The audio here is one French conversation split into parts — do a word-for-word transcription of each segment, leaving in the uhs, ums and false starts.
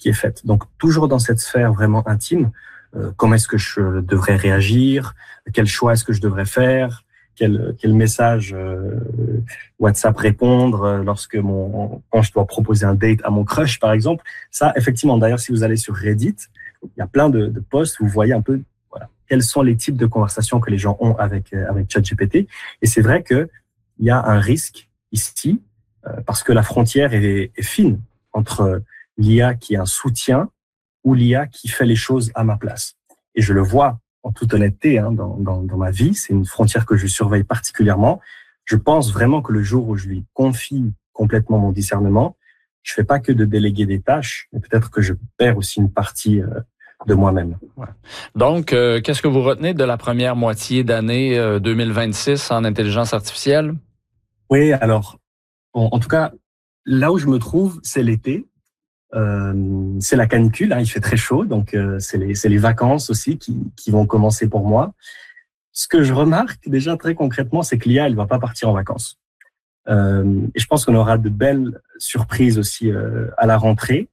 qui est faite. Donc, toujours dans cette sphère vraiment intime, euh, comment est-ce que je devrais réagir, quel choix est-ce que je devrais faire, quel, quel message euh, WhatsApp répondre lorsque mon, quand je dois proposer un date à mon crush, par exemple. Ça, effectivement, d'ailleurs, si vous allez sur Reddit, il y a plein de, de posts où vous voyez un peu voilà, quels sont les types de conversations que les gens ont avec, avec ChatGPT. Et c'est vrai qu'il y a un risque ici, euh, parce que la frontière est, est fine entre l'I A qui est un soutien ou l'I A qui fait les choses à ma place. Et je le vois en toute honnêteté hein, dans, dans, dans ma vie, c'est une frontière que je surveille particulièrement. Je pense vraiment que le jour où je lui confie complètement mon discernement, je fais pas que de déléguer des tâches, mais peut-être que je perds aussi une partie euh, de moi-même. Ouais. Donc, euh, qu'est-ce que vous retenez de la première moitié d'année euh, deux mille vingt-six en intelligence artificielle? Oui, alors, bon, en tout cas, là où je me trouve, c'est l'été. Euh, c'est la canicule, hein, il fait très chaud, donc euh, c'est les c'est les vacances aussi qui qui vont commencer pour moi. Ce que je remarque déjà très concrètement, c'est que l'I A elle va pas partir en vacances. Euh, et je pense qu'on aura de belles surprises aussi euh, à la rentrée.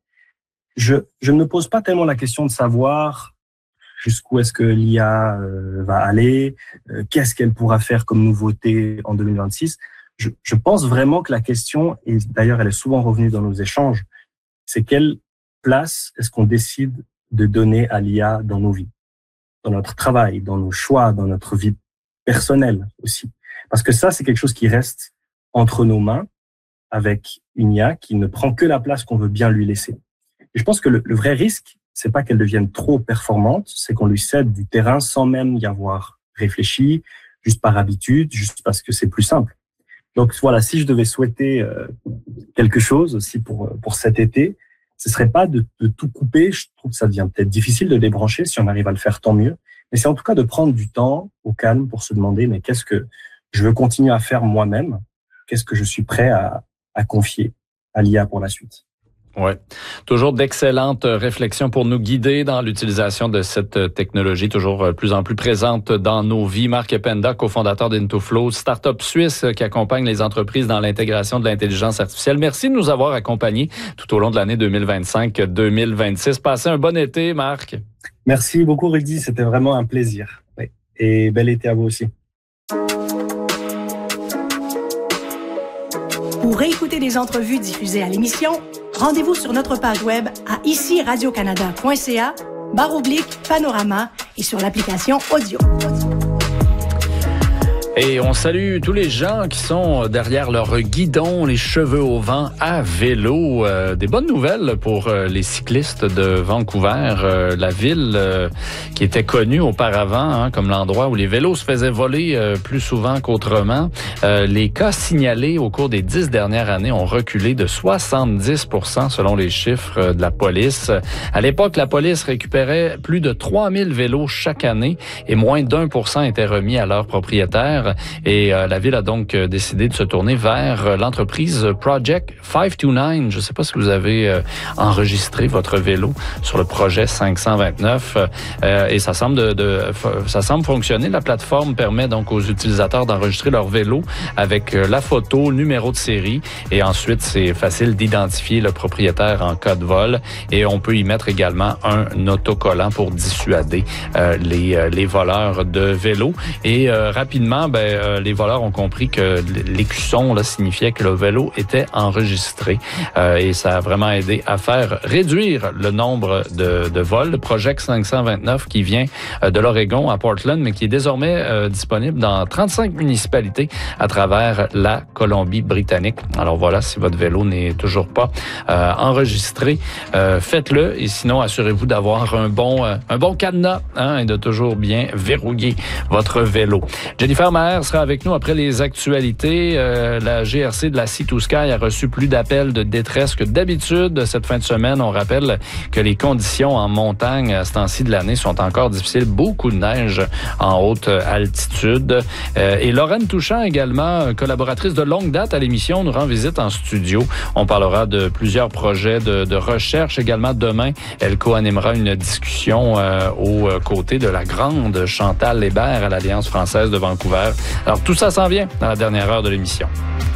Je je ne me pose pas tellement la question de savoir jusqu'où est-ce que l'I A euh, va aller, euh, qu'est-ce qu'elle pourra faire comme nouveauté en deux mille vingt-six. Je je pense vraiment que la question, et d'ailleurs elle est souvent revenue dans nos échanges, c'est quelle place est-ce qu'on décide de donner à l'I A dans nos vies, dans notre travail, dans nos choix, dans notre vie personnelle aussi. Parce que ça, c'est quelque chose qui reste entre nos mains avec une I A qui ne prend que la place qu'on veut bien lui laisser. Et je pense que le, le vrai risque, c'est pas qu'elle devienne trop performante, c'est qu'on lui cède du terrain sans même y avoir réfléchi, juste par habitude, juste parce que c'est plus simple. Donc voilà, si je devais souhaiter euh, quelque chose aussi pour pour cet été, ce serait pas de, de tout couper. Je trouve que ça devient peut-être difficile de débrancher. Si on arrive à le faire, tant mieux. Mais c'est en tout cas de prendre du temps au calme pour se demander mais qu'est-ce que je veux continuer à faire moi-même? Qu'est-ce que je suis prêt à, à confier à l'I A pour la suite? Oui. Toujours d'excellentes réflexions pour nous guider dans l'utilisation de cette technologie, toujours plus en plus présente dans nos vies. Marc Ependa, cofondateur d'Intoflow, start-up suisse qui accompagne les entreprises dans l'intégration de l'intelligence artificielle. Merci de nous avoir accompagnés tout au long de l'année deux mille vingt-cinq deux mille vingt-six. Passez un bon été, Marc. Merci beaucoup, Rudy. C'était vraiment un plaisir. Oui. Et bel été à vous aussi. Pour réécouter les entrevues diffusées à l'émission, rendez-vous sur notre page web à ici radio canada point c a barre oblique panorama et sur l'application audio. Et on salue tous les gens qui sont derrière leur guidon, les cheveux au vent, à vélo. Euh, des bonnes nouvelles pour euh, les cyclistes de Vancouver, euh, la ville euh, qui était connue auparavant hein, comme l'endroit où les vélos se faisaient voler euh, plus souvent qu'autrement. Euh, les cas signalés au cours des dix dernières années ont reculé de soixante-dix pour cent selon les chiffres de la police. À l'époque, la police récupérait plus de trois mille vélos chaque année et moins d'un pour cent étaient remis à leurs propriétaires. Et euh, la ville a donc euh, décidé de se tourner vers euh, l'entreprise Project cinq cent vingt-neuf. Je ne sais pas si vous avez euh, enregistré votre vélo sur le projet cinq cent vingt-neuf euh, et ça semble de, de ça semble fonctionner. La plateforme permet donc aux utilisateurs d'enregistrer leur vélo avec euh, la photo, le numéro de série et ensuite c'est facile d'identifier le propriétaire en cas de vol et on peut y mettre également un autocollant pour dissuader euh, les euh, les voleurs de vélos et euh, rapidement ben, euh, les voleurs ont compris que l'écusson là, signifiait que le vélo était enregistré euh, et ça a vraiment aidé à faire réduire le nombre de, de vols. Le Project cinq cent vingt-neuf qui vient euh, de l'Oregon à Portland, mais qui est désormais euh, disponible dans trente-cinq municipalités à travers la Colombie-Britannique. Alors voilà, si votre vélo n'est toujours pas euh, enregistré, euh, faites-le et sinon assurez-vous d'avoir un bon euh, un bon cadenas hein, et de toujours bien verrouiller votre vélo. Jennifer Maher sera avec nous après les actualités. Euh, la G R C de la Sea to Sky a reçu plus d'appels de détresse que d'habitude cette fin de semaine. On rappelle que les conditions en montagne à ce temps-ci de l'année sont encore difficiles. Beaucoup de neige en haute altitude. Euh, et Lorraine Touchant également, collaboratrice de longue date à l'émission, nous rend visite en studio. On parlera de plusieurs projets de, de recherche également demain. Elle co-animera une discussion euh, aux côtés de la grande Chantal Hébert à l'Alliance française de Vancouver. Alors, tout ça s'en vient dans la dernière heure de l'émission.